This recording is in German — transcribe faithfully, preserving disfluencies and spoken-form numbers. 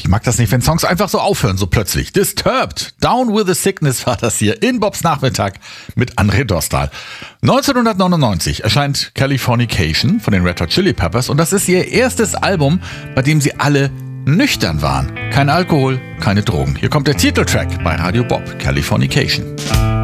mag das nicht, wenn Songs einfach so aufhören, so plötzlich. Disturbed, Down with the Sickness war das hier in Bobs Nachmittag mit André Dostal. neunzehnhundertneunundneunzig erscheint Californication von den Red Hot Chili Peppers und das ist ihr erstes Album, bei dem sie alle nüchtern waren. Kein Alkohol, keine Drogen. Hier kommt der Titeltrack bei Radio Bob, Californication.